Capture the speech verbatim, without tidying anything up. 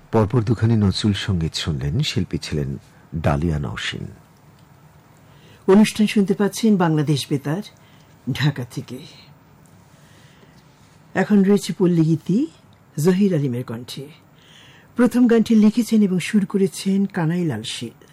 পরপর দুখানি নজরুল সঙ্গীত শুনলেন। শিল্পী ছিলেন ডালিয়া নওশীন। অনুষ্ঠান শুনতে পাচ্ছেন বাংলাদেশ বেতার ঢাকা থেকে। এখন রয়েছে পল্লীগীতি জহির আলিমের কণ্ঠে। প্রথম গানটি লিখেছেন এবং সুর করেছেন কানাইলাল শীল।